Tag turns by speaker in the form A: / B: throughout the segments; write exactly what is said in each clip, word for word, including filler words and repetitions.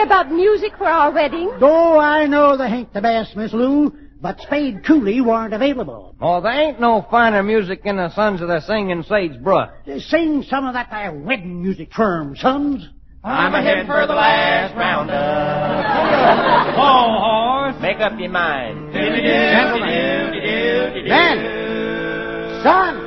A: about music for our wedding?
B: Oh, I know they ain't the best, Miss Lou, but Spade Cooley weren't available.
C: Oh, there ain't no finer music in the Sons of the Singing Sagebrush.
B: Sing some of that there wedding music for 'em, sons.
D: I'm a-heading for the last roundup.
C: Whoa, horse.
D: Make up your mind.
B: Gentlemen. Men. Son.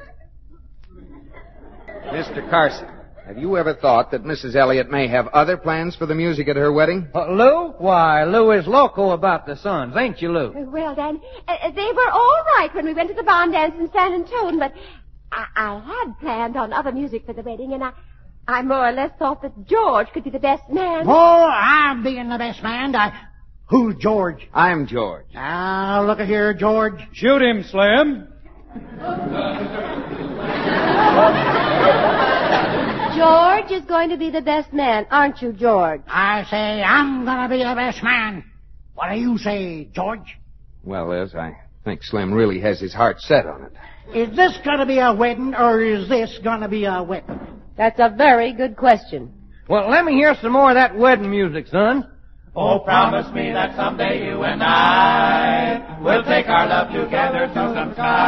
E: Mister Carson, have you ever thought that Missus Elliott may have other plans for the music at her wedding?
C: Uh, Lou? Why, Lou is loco about the Sons, ain't you, Lou?
A: Well, then, uh, they were all right when we went to the barn dance in San Antone, but I, I had planned on other music for the wedding, and I, I more or less thought that George could be the best man.
B: Oh, I'm being the best man. I... Who's George?
E: I'm George.
B: Now, look at here, George.
F: Shoot him, Slim.
A: George is going to be the best man, aren't you, George?
B: I say I'm gonna be the best man. What do you say, George?
E: Well, Liz, I think Slim really has his heart set on it.
B: Is this gonna be a wedding, or is this gonna be a wedding?
A: That's a very good question.
C: Well, let me hear some more of that wedding music, son.
D: Oh, promise me that someday you and I will take our love together to some sky.